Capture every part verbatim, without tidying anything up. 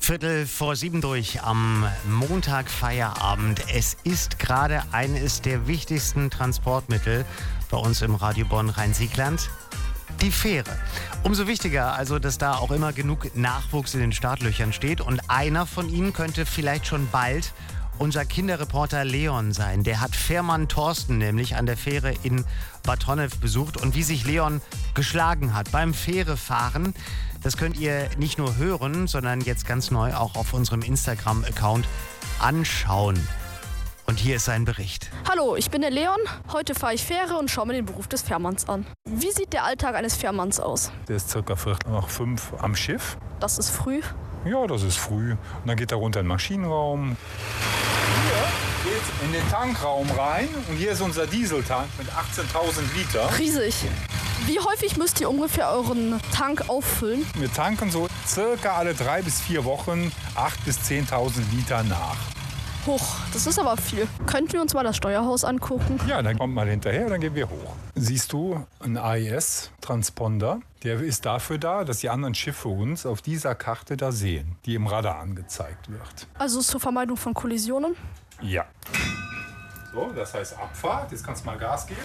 Viertel vor sieben durch am Montag Feierabend. Es ist gerade eines der wichtigsten Transportmittel bei uns im Radio Bonn-Rhein-Sieg-Land. Die Fähre. Umso wichtiger also, dass da auch immer genug Nachwuchs in den Startlöchern steht. Und einer von ihnen könnte vielleicht schon bald unser Kinderreporter Leon sein. Der hat Fährmann Thorsten nämlich an der Fähre in Bad Honnef besucht. Und wie sich Leon geschlagen hat beim Fährefahren, das könnt ihr nicht nur hören, sondern jetzt ganz neu auch auf unserem Instagram-Account anschauen. Und hier ist sein Bericht. Hallo, ich bin der Leon. Heute fahre ich Fähre und schaue mir den Beruf des Fährmanns an. Wie sieht der Alltag eines Fährmanns aus? Der ist circa viertel nach fünf am Schiff. Das ist früh. Ja, das ist früh. Und dann geht er runter in den Maschinenraum. Hier geht's in den Tankraum rein. Und hier ist unser Dieseltank mit achtzehntausend Liter. Riesig. Wie häufig müsst ihr ungefähr euren Tank auffüllen? Wir tanken so circa alle drei bis vier Wochen achttausend bis zehntausend Liter nach. Hoch, das ist aber viel. Könnten wir uns mal das Steuerhaus angucken? Ja, dann kommt mal hinterher, dann gehen wir hoch. Siehst du einen A E S-Transponder? Der ist dafür da, dass die anderen Schiffe uns auf dieser Karte da sehen, die im Radar angezeigt wird. Also zur Vermeidung von Kollisionen? Ja. So, das heißt Abfahrt. Jetzt kannst du mal Gas geben.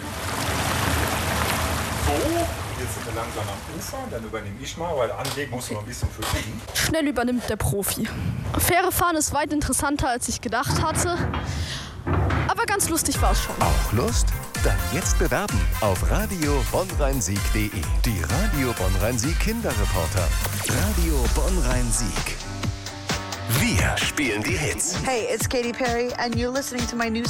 So, jetzt sind wir langsam am Ufer. Dann übernehme ich mal, weil anlegen muss noch ein bisschen für ihn. Schnell übernimmt der Profi. Fähre fahren ist weit interessanter, als ich gedacht hatte. Aber ganz lustig war es schon. Auch Lust? Dann jetzt bewerben auf radio bonn rhein sieg punkt de. Die Radio Bonn-Rhein-Sieg Kinderreporter. Radio Bonn-Rhein-Sieg. Wir spielen die Hits. Hey, it's Katy Perry and you're listening to my new